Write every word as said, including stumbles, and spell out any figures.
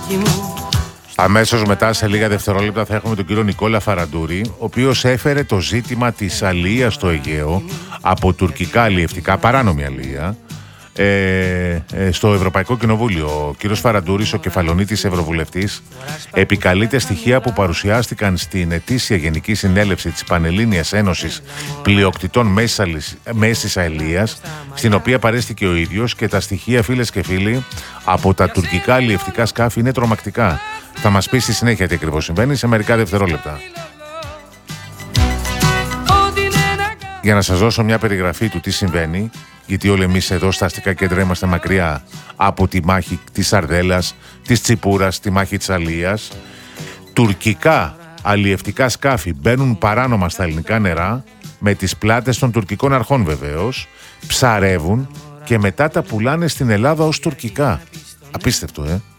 Αμέσως μετά, σε λίγα δευτερόλεπτα, θα έχουμε τον κύριο Νικόλα Φαραντούρη, ο οποίος έφερε το ζήτημα της αλίας στο Αιγαίο από τουρκικά αλλιευτικά, παράνομη αλία, ε, ε, στο Ευρωπαϊκό Κοινοβούλιο. Ο κύριος Φαραντούρης, ο κεφαλονίτης ευρωβουλευτής, επικαλείται στοιχεία που παρουσιάστηκαν στην ετήσια Γενική Συνέλευση της Πανελλήνιας Ένωσης Πλειοκτητών Μέσης Αλίας, στην οποία παρέστηκε ο ίδιος, και τα στοιχεία, φίλες και φίλοι, από τα τουρκικά αλλιευτικά σκάφη είναι τρομακτικά. Θα μας πει στη συνέχεια τι ακριβώς συμβαίνει σε μερικά δευτερόλεπτα. Για να σας δώσω μια περιγραφή του τι συμβαίνει, γιατί όλοι εμείς εδώ στα αστικά κέντρα είμαστε μακριά από τη μάχη της Σαρδέλας, της Τσιπούρας, τη μάχη της Αλίας. Τουρκικά αλλιευτικά σκάφη μπαίνουν παράνομα στα ελληνικά νερά, με τις πλάτες των τουρκικών αρχών βεβαίως, ψαρεύουν και μετά τα πουλάνε στην Ελλάδα ως τουρκικά. Απίστευτο, ε!